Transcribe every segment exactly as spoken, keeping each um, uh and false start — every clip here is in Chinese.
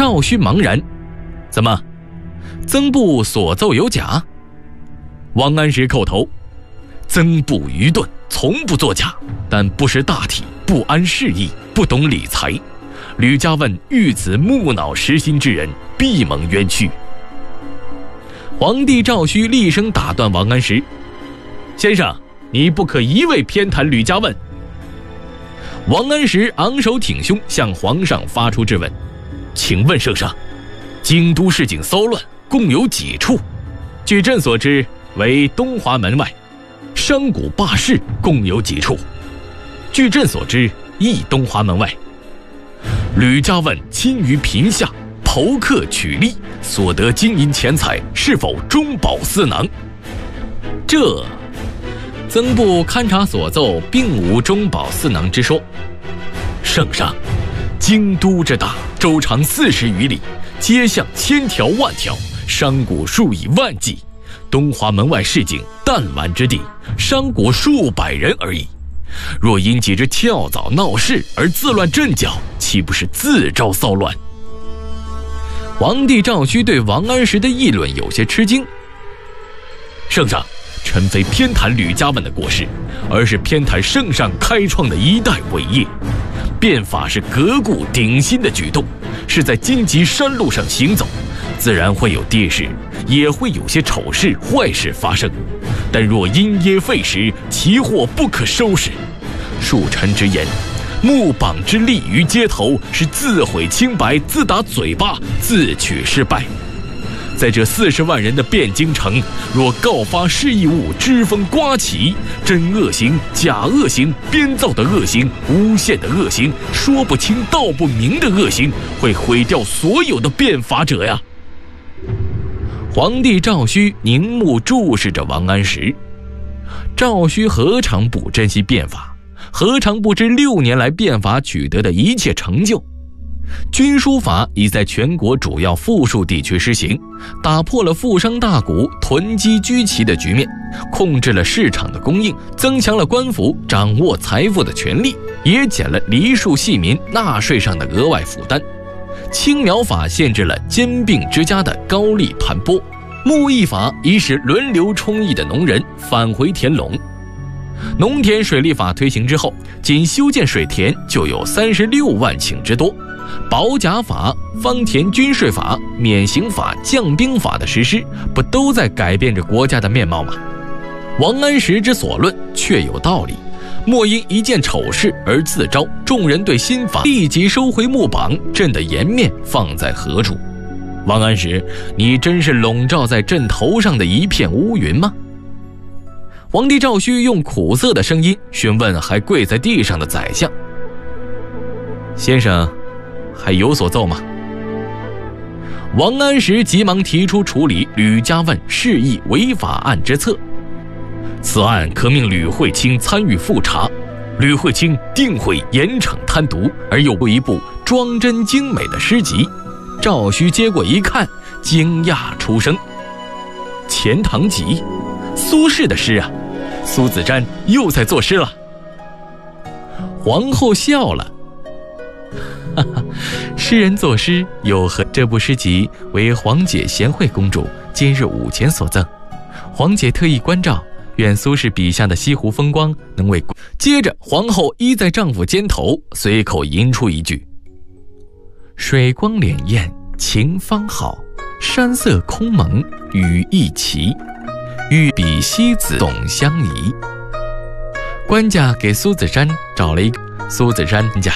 赵须茫然：怎么，曾布所奏有假？王安石叩头：曾布愚钝，从不作假，但不识大体，不谙世义，不懂理财。吕家问遇此木脑实心之人，必蒙冤屈。皇帝赵顼厉声打断王安石：先生，你不可一味偏袒吕家问。王安石昂首挺胸，向皇上发出质问：请问圣上，京都市井骚乱共有几处？据朕所知，为东华门外。商贾罢市共有几处？据朕所知，亦东华门外。吕家问亲于贫下，刨克取利，所得金银钱财，是否中饱私囊？这曾布勘察所奏，并无中饱私囊之说。圣上，京都之大，周长四十余里，街巷千条万条，商贾数以万计。东华门外市井弹丸之地，商贾数百人而已。若因几只跳蚤闹事而自乱阵脚，岂不是自招骚乱？皇帝赵顼对王安石的议论有些吃惊。圣上，臣非偏袒吕家问的过失，而是偏袒圣上开创的一代伟业。变法是革故鼎新的举动，是在荆棘山路上行走，自然会有跌势，也会有些丑事坏事发生。但若因噎废食，其祸不可收拾。恕臣直言，木榜之立于街头，是自毁清白，自打嘴巴，自取失败。在这四十万人的汴京城，若告发示意物之风刮起，真恶行、假恶行、编造的恶行、诬陷的恶行、说不清道不明的恶行，会毁掉所有的变法者呀！皇帝赵顼凝目注视着王安石。赵顼何尝不珍惜变法，何尝不知六年来变法取得的一切成就？军书法已在全国主要富庶地区施行，打破了富商大贾囤积居奇的局面，控制了市场的供应，增强了官府掌握财富的权力，也减了黎庶细民纳税上的额外负担。青苗法限制了兼并之家的高利盘剥，牧役法已使轮流充役的农人返回田垄。农田水利法推行之后，仅修建水田就有三十六万顷之多。保甲法、方田均税法、免刑法、降兵法的实施，不都在改变着国家的面貌吗？王安石之所论确有道理，莫因一件丑事而自招。众人对新法立即收回木榜，朕的颜面放在何处？王安石，你真是笼罩在朕头上的一片乌云吗？皇帝赵顼用苦涩的声音询问还跪在地上的宰相：先生还有所奏吗？王安石急忙提出处理吕家问示意违法案之策。此案可命吕惠卿参与复查，吕惠卿定会严惩贪渎，而又有一部装帧精美的诗集。赵顼接过一看，惊讶出声：钱塘集，苏轼的诗啊！苏子瞻又在作诗了。皇后笑了：哈哈，诗人作诗有何？这部诗集为皇姐贤惠公主今日午前所赠，皇姐特意关照，愿苏轼笔下的西湖风光能为。接着皇后依在丈夫肩头，随口吟出一句：水光潋滟晴方好，山色空蒙雨亦奇，欲比西子董相宜。官家给苏子瞻找了一个苏子瞻家。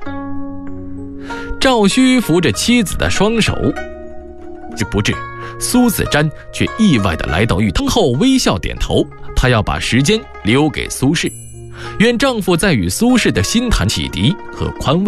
赵顼扶着妻子的双手，不至，苏子瞻却意外地来到浴堂后，微笑点头，她要把时间留给苏轼，愿丈夫在与苏轼的心谈启迪和宽慰。